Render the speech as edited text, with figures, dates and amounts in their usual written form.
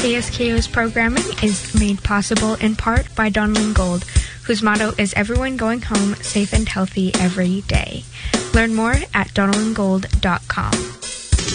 KSKO's programming is made possible in part by Donlin Gold, whose motto is everyone going home safe and healthy every day. Learn more at donlingold.com.